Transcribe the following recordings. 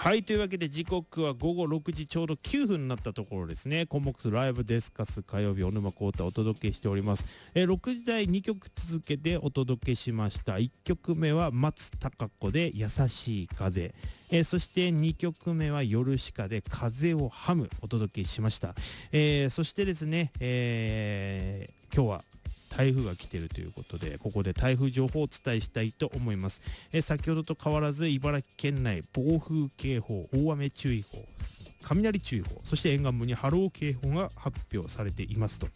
はい、というわけで時刻は午後6時ちょうど9分になったところですね。コンボックスライブデスカス火曜日、小沼孝太お届けしております。6時台2曲続けてお届けしました。1曲目は松たか子で優しい風、そして2曲目はヨルシカで風をハムお届けしました。そしてですね、今日は台風が来ているということで、ここで台風情報をお伝えしたいと思います。先ほどと変わらず茨城県内暴風警報、大雨注意報、雷注意報、そして沿岸部に波浪警報が発表されていますと。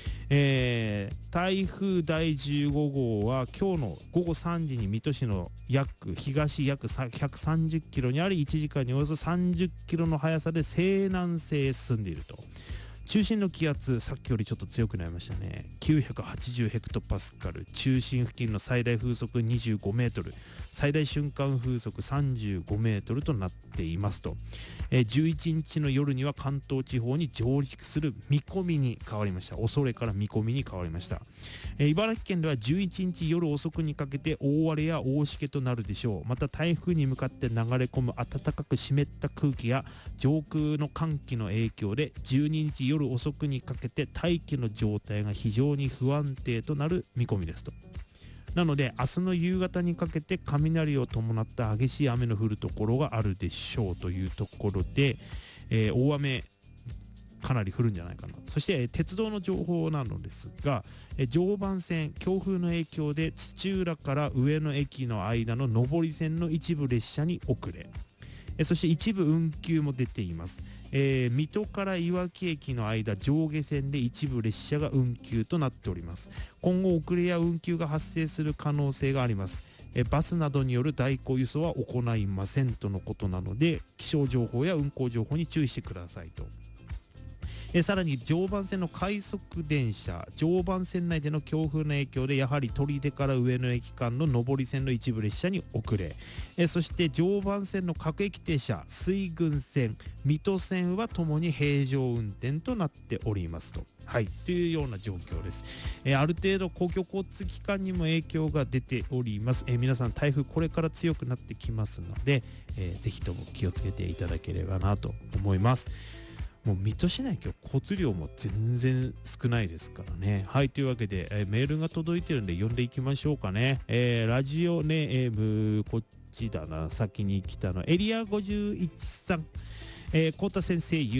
台風第15号は今日の午後3時に水戸市の東約130キロにあり、1時間におよそ30キロの速さで西南西へ進んでいると。中心の気圧、さっきよりちょっと強くなりましたね。980ヘクトパスカル、中心付近の最大風速25メートル、最大瞬間風速35メートルとなっていますと。11日の夜には関東地方に上陸する見込みに変わりました。恐れから見込みに変わりました。茨城県では11日夜遅くにかけて大荒れや大しけとなるでしょう。また台風に向かって流れ込む暖かく湿った空気や上空の寒気の影響で12日夜遅くにかけて大気の状態が非常に不安定となる見込みですと。なので明日の夕方にかけて雷を伴った激しい雨の降るところがあるでしょうというところで、大雨かなり降るんじゃないかな。そして鉄道の情報なのですが、常磐線強風の影響で土浦から上野駅の間の上り線の一部列車に遅れ、そして一部運休も出ています。水戸からいわき駅の間上下線で一部列車が運休となっております。今後遅れや運休が発生する可能性があります。バスなどによる代行輸送は行いませんとのことなので、気象情報や運行情報に注意してくださいと。さらに常磐線の快速電車、常磐線内での強風の影響でやはり取手から上野駅間の上り線の一部列車に遅れ、そして常磐線の各駅停車、水郡線、水戸線はともに平常運転となっておりますと。はい、というような状況です。ある程度公共交通機関にも影響が出ております。皆さん台風これから強くなってきますので、ぜひとも気をつけていただければなと思います。もう水戸市内今日交通量も全然少ないですからね。はい、というわけで、メールが届いてるんで読んでいきましょうかね。ラジオネームこっちだな、先に来たのエリア51さん、幸太先生